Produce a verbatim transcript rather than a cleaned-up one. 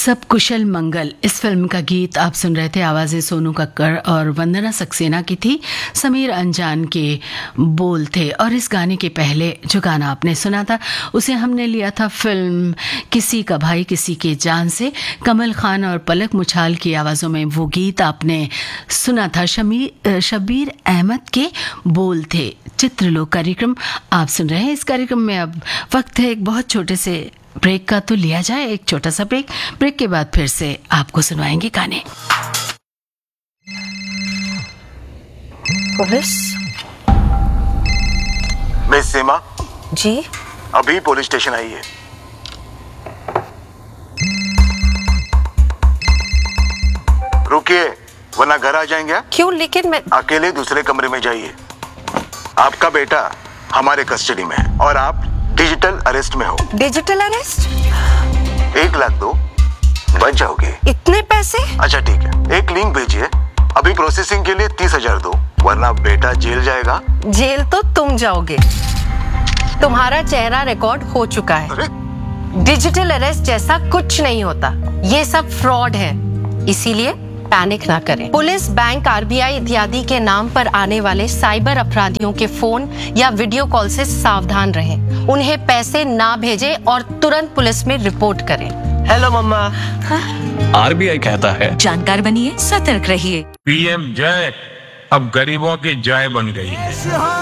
सब कुशल मंगल इस फिल्म का गीत आप सुन रहे थे। आवाज़ें सोनू कक्कड़ और वंदना सक्सेना की थी। समीर अंजान के बोल थे। और इस गाने के पहले जो गाना आपने सुना था उसे हमने लिया था फिल्म किसी का भाई किसी के जान से। कमल खान और पलक मुछाल की आवाज़ों में वो गीत आपने सुना था। शमीर शबीर अहमद के बोल थे। चित्रलोक कार्यक्रम आप सुन रहे हैं। इस कार्यक्रम में अब वक्त है एक बहुत छोटे से ब्रेक का, तो लिया जाए एक छोटा सा ब्रेक। ब्रेक के बाद फिर से आपको सुनवाएंगे गाने। पुलिस? मिस सीमा जी? अभी पुलिस स्टेशन आई है। रुकिए वरना घर आ जाएंगे। क्यों? लेकिन मैं अकेले दूसरे कमरे में जाइए। आपका बेटा हमारे कस्टडी में है और आप डिजिटल अरेस्ट में हो। Digital arrest? एक लाख दो बच जाओगे। इतने पैसे? अच्छा ठीक है, एक लिंक भेजिए। अभी प्रोसेसिंग के लिए तीस हजार दो, वरना बेटा जेल जाएगा। जेल तो तुम जाओगे। तुम्हारा चेहरा रिकॉर्ड हो चुका है। अरे? डिजिटल अरेस्ट जैसा कुछ नहीं होता, ये सब फ्रॉड है। इसीलिए पैनिक ना करें। पुलिस, बैंक, आरबीआई इत्यादि के नाम पर आने वाले साइबर अपराधियों के फोन या वीडियो कॉल से सावधान रहें। उन्हें पैसे ना भेजें और तुरंत पुलिस में रिपोर्ट करें। हेलो मम्मा। आरबीआई कहता है जानकार बनिए, सतर्क रहिए। पीएम जय अब गरीबों की जय बन गई है।